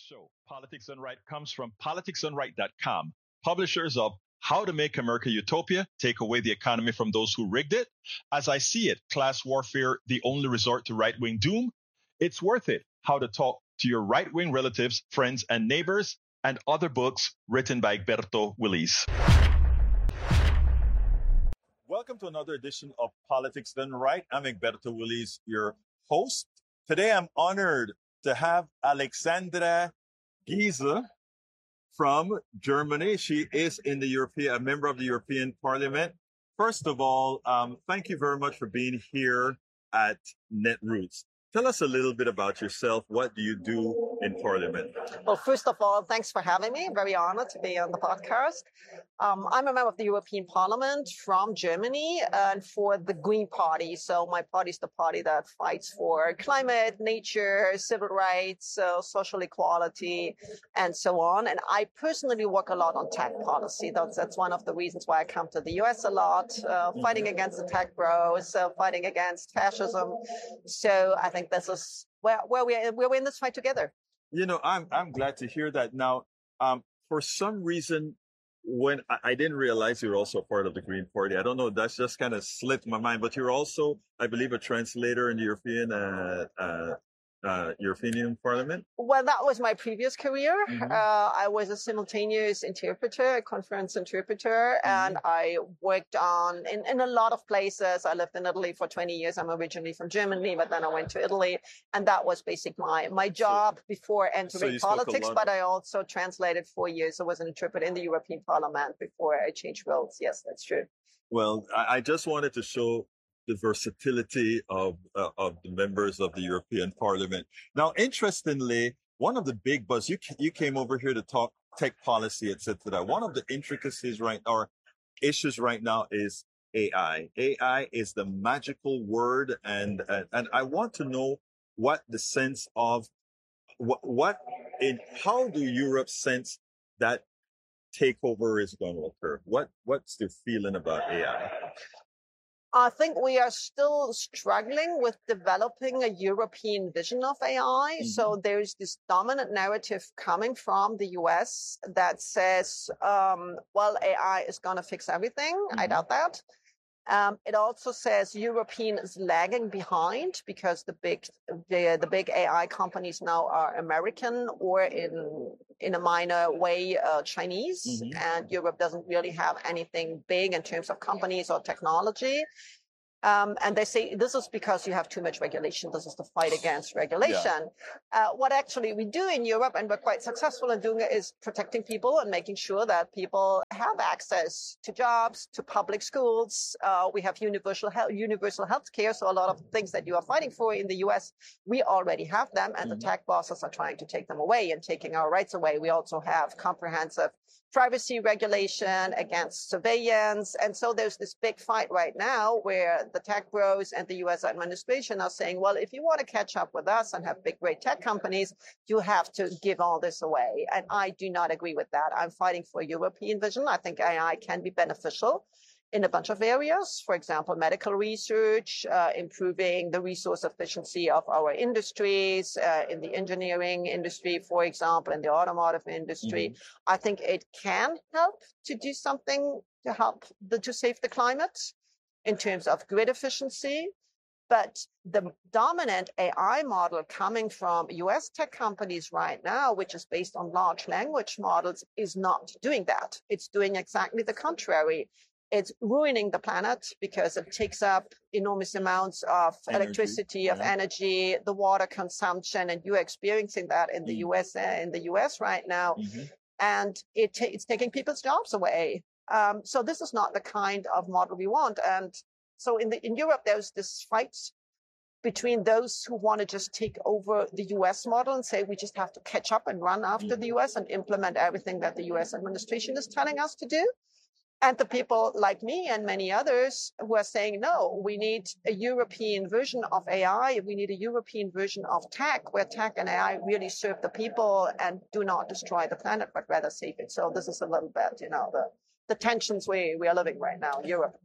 show, Politics Done Right, comes from politicsdoneright.com, publishers of How to Make America Utopia, Take Away the Economy from Those Who Rigged It, As I See It, Class Warfare, The Only Resort to Right-Wing Doom, It's Worth It, How to Talk to Your Right-Wing Relatives, Friends, and Neighbors, and other books written by Egberto Willis. Welcome to another edition of Politics Done Right. I'm Egberto Willis, your host. Today I'm honored to have Alexandra Geisel from Germany. She is a member of the European Parliament. First of all, thank you very much for being here at Netroots. Tell us a little bit about yourself. What do you do in Parliament? Well, first of all, thanks for having me. I'm very honored to be on the podcast. I'm a member of the European Parliament from Germany and for the Green Party. So my party is the party that fights for climate, nature, civil rights, social equality, and so on. And I personally work a lot on tech policy. That's one of the reasons why I come to the US a lot, fighting against the tech bros, fighting against fascism. So I think this is where we're in this fight together. You know, I'm glad to hear that. Now, for some reason, when I didn't realize you're also part of the Green Party. I don't know, that's just kind of slipped my mind. But you're also, I believe, a translator in the European Union Parliament? Well, that was my previous career. I was a simultaneous interpreter, a conference interpreter, and I worked in a lot of places. I lived in Italy for 20 years. I'm originally from Germany, but then I went to Italy, and that was basically my job before entering politics. But I also translated 4 years. I was an interpreter in the European Parliament before I changed roles. Yes, that's true. Well, I just wanted to show the versatility of the members of the European Parliament. Now, interestingly, one of the big buzz, you came over here to talk tech policy, etc. One of the intricacies or issues right now is AI. AI is the magical word, and I want to know what the sense of how do Europe sense that takeover is going to occur? What's the feeling about AI? I think we are still struggling with developing a European vision of AI. So there's this dominant narrative coming from the US that says, well, AI is going to fix everything. I doubt that. It also says European is lagging behind because the big AI companies now are American or in a minor way Chinese, and Europe doesn't really have anything big in terms of companies or technology. And they say this is because you have too much regulation. This is the fight against regulation. What actually we do in Europe, and we're quite successful in doing it, is protecting people and making sure that people have access to jobs, to public schools. We have universal health care. So a lot of things that you are fighting for in the US, we already have them. And the tech bosses are trying to take them away and taking our rights away. We also have comprehensive privacy regulation against surveillance. And so there's this big fight right now where the tech bros and the US administration are saying, well, if you want to catch up with us and have big, great tech companies, you have to give all this away. And I do not agree with that. I'm fighting for a European vision. I think AI can be beneficial in a bunch of areas, for example, medical research, improving the resource efficiency of our industries, in the engineering industry, for example, in the automotive industry. I think it can help to do something to help to save the climate in terms of grid efficiency. But the dominant AI model coming from US tech companies right now, which is based on large language models, is not doing that. It's doing exactly the contrary. It's ruining the planet because it takes up enormous amounts of electricity, of energy, the water consumption, and you're experiencing that in the US right now. And it's taking people's jobs away. So this is not the kind of model we want. And so in Europe, there's this fight between those who want to just take over the US model and say we just have to catch up and run after the US and implement everything that the US administration is telling us to do. And the people like me and many others who are saying, no, we need a European version of AI. We need a European version of tech, where tech and AI really serve the people and do not destroy the planet, but rather save it. So this is a little bit, the tensions we are living right now in Europe.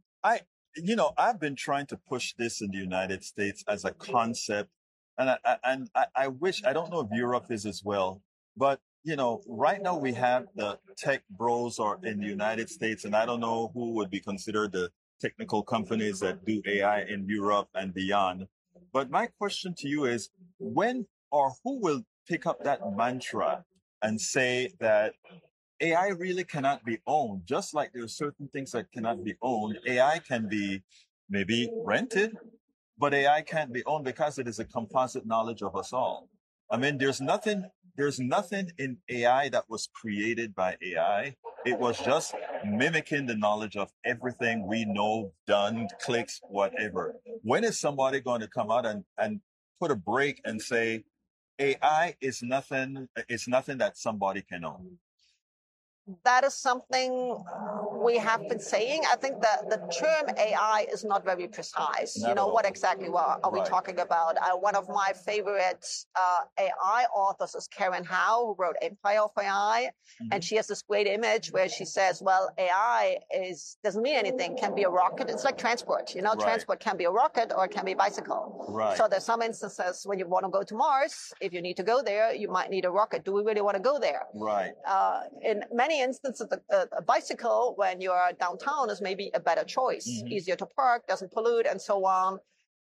I've been trying to push this in the United States as a concept. And I wish, I don't know if Europe is as well, But, right now we have the tech bros or in the United States, and I don't know who would be considered the technical companies that do AI in Europe and beyond. But my question to you is when or who will pick up that mantra and say that AI really cannot be owned, just like there are certain things that cannot be owned. AI can be maybe rented, but AI can't be owned because it is a composite knowledge of us all. I mean, there's nothing in AI that was created by AI. It was just mimicking the knowledge of everything we know, done, clicks, whatever. When is somebody going to come out and put a break and say, AI is nothing, it's nothing that somebody can own? That is something we have been saying. I think that the term AI is not very precise. Not at all. What exactly are we Right. talking about? One of my favorite AI authors is Karen Howe, who wrote Empire of AI. And she has this great image where she says, well, AI doesn't mean anything, can be a rocket. It's like transport. Right. Transport can be a rocket or it can be a bicycle. Right. So there's some instances when you want to go to Mars, if you need to go there, you might need a rocket. Do we really want to go there? Right. In many instances, a bicycle, when you're downtown, is maybe a better choice. Easier to park, doesn't pollute, and so on.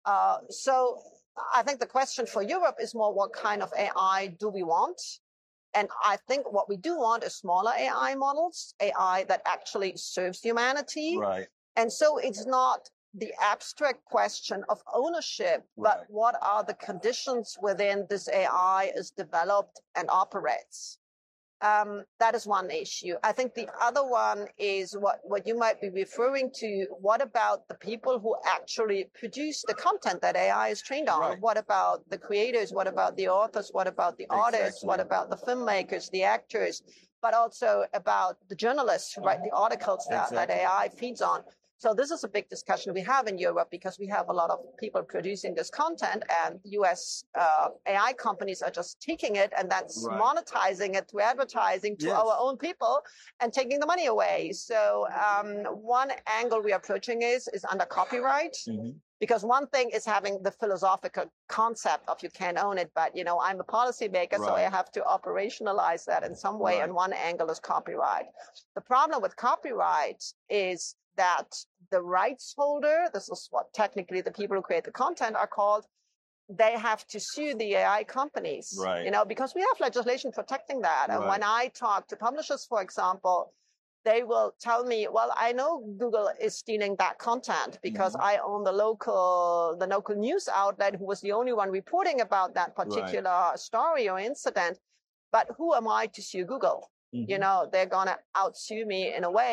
So I think the question for Europe is more, what kind of AI do we want? And I think what we do want is smaller AI models, AI that actually serves humanity. Right. And so it's not the abstract question of ownership, but what are the conditions within this AI is developed and operates? That is one issue. I think the other one is what you might be referring to. What about the people who actually produce the content that AI is trained on? Right. What about the creators? What about the authors? What about the artists? What about the filmmakers, the actors? But also about the journalists who write the articles that AI feeds on. So this is a big discussion we have in Europe because we have a lot of people producing this content, and US AI companies are just taking it and that's monetizing it through advertising to our own people and taking the money away. So one angle we are approaching is under copyright. Because one thing is having the philosophical concept of you can't own it, but I'm a policymaker, so I have to operationalize that in some way. And one angle is copyright. The problem with copyright is that the rights holder, this is what technically the people who create the content are called, they have to sue the AI companies, because we have legislation protecting that. And when I talk to publishers, for example, they will tell me, well, I know Google is stealing that content because I own the local news outlet who was the only one reporting about that particular story or incident. But who am I to sue Google? They're going to outsue me in a way.